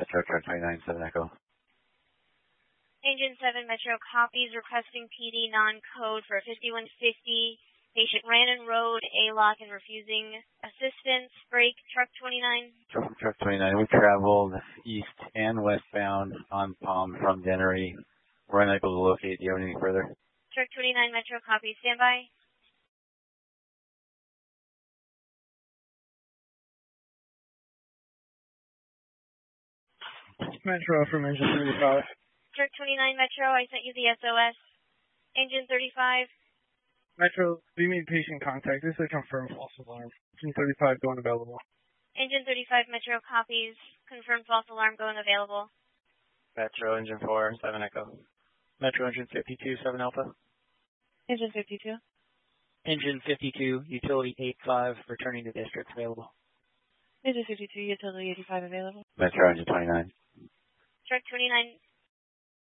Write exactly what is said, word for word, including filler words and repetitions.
Metro Truck twenty-nine, seven Echo. Engine seven Metro copies requesting P D non-code for fifty-one fifty. Patient ran in road, A-lock, and refusing assistance. Break, Truck twenty-nine. Truck, truck twenty-nine, we traveled east and westbound on Palm from Dennery. We're unable to locate. Do you have anything further? Truck twenty-nine Metro copies. Standby. Metro from engine thirty-five. Truck twenty-nine Metro, I sent you the S O S. Engine thirty-five. Metro, we made patient contact. This is a confirmed false alarm. Engine thirty-five going available. Engine thirty-five Metro copies. Confirmed false alarm going available. Metro, engine four, seven Echo. Metro, engine fifty-two, seven Alpha. Engine fifty-two. Engine fifty-two, utility eighty-five, returning to district available. Engine fifty-two, utility eighty-five available. Metro engine twenty-nine. Truck twenty-nine